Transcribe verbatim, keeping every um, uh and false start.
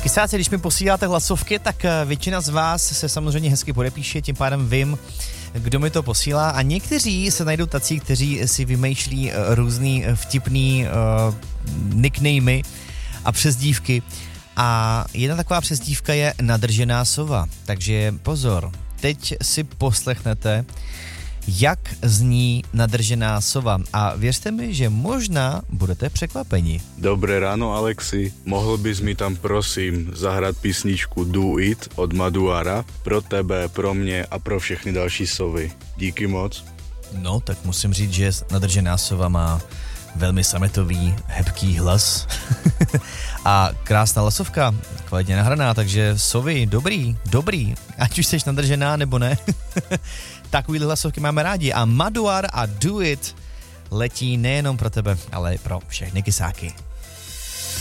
Kysáci, když mi posíláte hlasovky, tak většina z vás se samozřejmě hezky podepíše, tím pádem vím, kdo mi to posílá, a někteří se najdou tací, kteří si vymýšlí různý vtipný uh, nicknamey a přezdívky. A jedna taková přezdívka je nadržená sova. Takže pozor, teď si poslechnete, jak zní nadržená sova. A věřte mi, že možná budete překvapeni. Dobré ráno, Alexi. Mohl bys mi tam prosím zahrát písničku Do It od Maduara pro tebe, pro mě a pro všechny další sovy. Díky moc. No, tak musím říct, že nadržená sova má velmi sametový, hebký hlas. A krásná hlasovka, kvalitně nahraná, takže sovy, dobrý, dobrý, ať už jsi nadržená nebo ne. Takový hlasovky máme rádi a Maduar a Do It letí nejenom pro tebe, ale i pro všechny kysáky.